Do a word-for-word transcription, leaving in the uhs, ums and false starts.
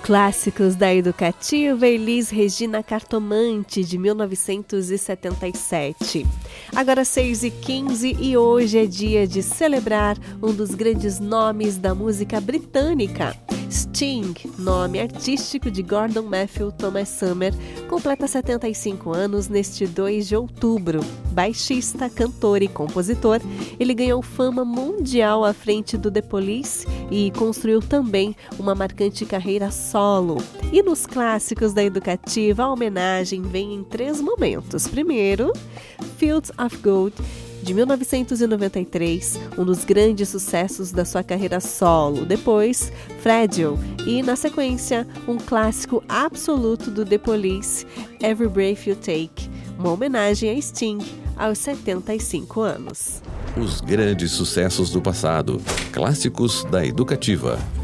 Clássicos da Educativa, Elis Regina Cartomante, de mil novecentos e setenta e sete. Agora seis e quinze e hoje é dia de celebrar um dos grandes nomes da música britânica. Sting, nome artístico de Gordon Matthew Thomas Summer, completa setenta e cinco anos neste dois de outubro. Baixista, cantor e compositor, ele ganhou fama mundial à frente do The Police e construiu também uma marcante carreira solo. E nos clássicos da Educativa, a homenagem vem em três momentos. Primeiro, Fields of Gold, de mil novecentos e noventa e três, um dos grandes sucessos da sua carreira solo. Depois, Fragile e, na sequência, um clássico absoluto do The Police, Every Breath You Take, uma homenagem a Sting aos setenta e cinco anos. Os grandes sucessos do passado, clássicos da Educativa.